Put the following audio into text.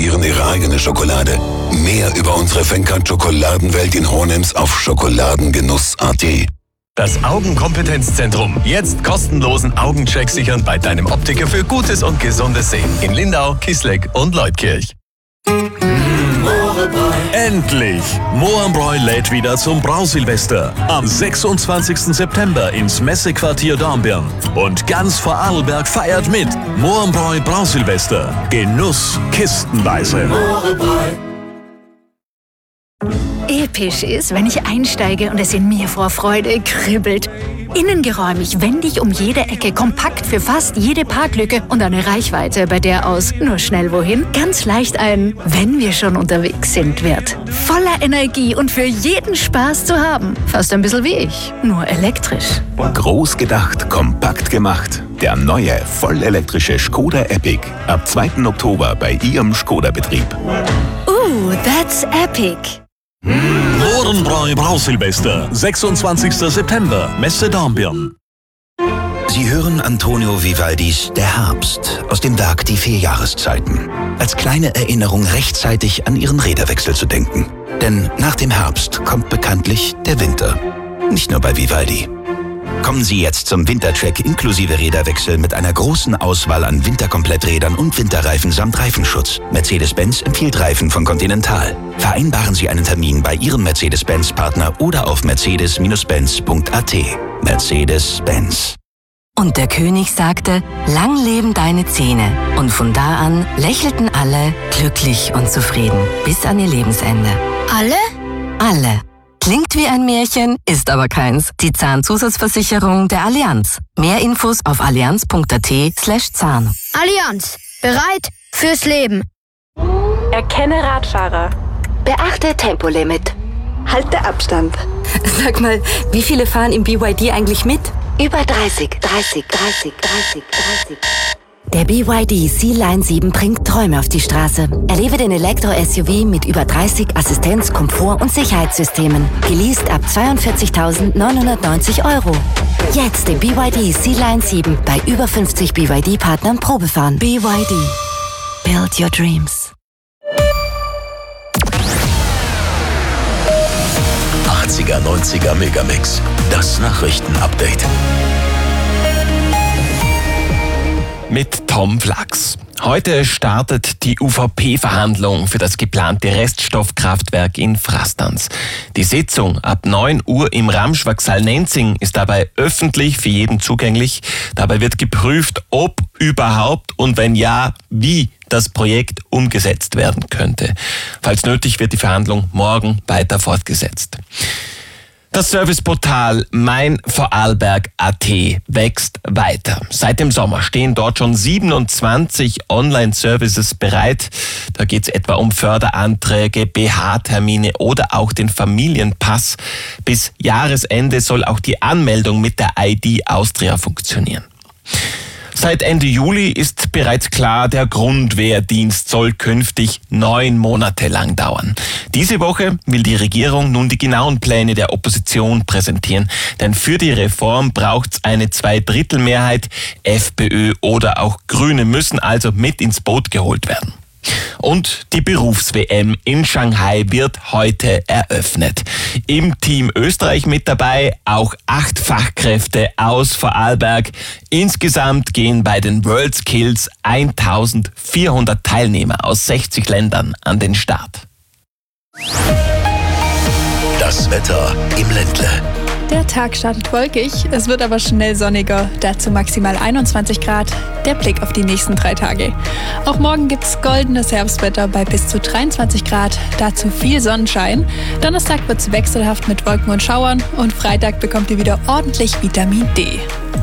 kreieren ihre eigene Schokolade. Mehr über unsere Fenka-Schokoladenwelt in Hohenems auf schokoladengenuss.at. Das Augenkompetenzzentrum. Jetzt kostenlosen Augencheck sichern bei deinem Optiker für gutes und gesundes Sehen. In Lindau, Kisleck und Leutkirch. Endlich! Mohrenbräu lädt wieder zum Brausilvester. Am 26. September ins Messequartier Dornbirn. Und ganz Vorarlberg feiert mit. Mohrenbräu Brausilvester. Genuss kistenweise. Episch ist, wenn ich einsteige und es in mir vor Freude kribbelt. Innengeräumig, wendig um jede Ecke, kompakt für fast jede Parklücke und eine Reichweite, bei der aus nur schnell wohin ganz leicht ein "Wenn wir schon unterwegs sind" wird. Voller Energie und für jeden Spaß zu haben. Fast ein bisschen wie ich, nur elektrisch. Groß gedacht, kompakt gemacht. Der neue, vollelektrische Skoda Epic. Ab 2. Oktober bei Ihrem Skoda-Betrieb. That's epic. Mohrenbräu Brausilvester. 26. September. Messe Dornbirn. Sie hören Antonio Vivaldis Der Herbst aus dem Werk Die 4 Jahreszeiten. Als kleine Erinnerung rechtzeitig an Ihren Räderwechsel zu denken. Denn nach dem Herbst kommt bekanntlich der Winter. Nicht nur bei Vivaldi. Kommen Sie jetzt zum Wintercheck inklusive Räderwechsel mit einer großen Auswahl an Winterkompletträdern und Winterreifen samt Reifenschutz. Mercedes-Benz empfiehlt Reifen von Continental. Vereinbaren Sie einen Termin bei Ihrem Mercedes-Benz-Partner oder auf mercedes-benz.at. Mercedes-Benz. Und der König sagte, lang leben deine Zähne. Und von da an lächelten alle glücklich und zufrieden bis an ihr Lebensende. Alle? Alle. Klingt wie ein Märchen, ist aber keins. Die Zahnzusatzversicherung der Allianz. Mehr Infos auf allianz.at/Zahn. Allianz. Bereit fürs Leben. Erkenne Radfahrer. Beachte Tempolimit. Halte Abstand. Sag mal, wie viele fahren im BYD eigentlich mit? Über 30. Der BYD Sea-Line 7 bringt Träume auf die Straße. Erlebe den Elektro-SUV mit über 30 Assistenz-, Komfort- und Sicherheitssystemen. Geleast ab 42.990 €. Jetzt den BYD Sea-Line 7 bei über 50 BYD-Partnern Probefahren. BYD. Build your dreams. 80er, 90er Megamix. Das Nachrichtenupdate. Mit Tom Flachs. Heute startet die UVP-Verhandlung für das geplante Reststoffkraftwerk in Frastanz. Die Sitzung ab 9 Uhr im Ramschwachsal Nenzing ist dabei öffentlich für jeden zugänglich. Dabei wird geprüft, ob überhaupt und wenn ja, wie das Projekt umgesetzt werden könnte. Falls nötig, wird die Verhandlung morgen weiter fortgesetzt. Das Serviceportal meinvorarlberg.at wächst weiter. Seit dem Sommer stehen dort schon 27 Online-Services bereit. Da geht es etwa um Förderanträge, BH-Termine oder auch den Familienpass. Bis Jahresende soll auch die Anmeldung mit der ID Austria funktionieren. Seit Ende Juli ist bereits klar, der Grundwehrdienst soll künftig 9 Monate lang dauern. Diese Woche will die Regierung nun die genauen Pläne der Opposition präsentieren. Denn für die Reform braucht es eine 2/3 FPÖ oder auch Grüne müssen also mit ins Boot geholt werden. Und die Berufs-WM in Shanghai wird heute eröffnet. Im Team Österreich mit dabei auch 8 Fachkräfte aus Vorarlberg. Insgesamt gehen bei den WorldSkills 1400 Teilnehmer aus 60 Ländern an den Start. Das Wetter im Ländle. Der Tag startet wolkig, es wird aber schnell sonniger, dazu maximal 21 Grad. Der Blick auf die nächsten 3 Tage. Auch morgen gibt's goldenes Herbstwetter bei bis zu 23 Grad, dazu viel Sonnenschein. Donnerstag wird's wechselhaft mit Wolken und Schauern und Freitag bekommt ihr wieder ordentlich Vitamin D.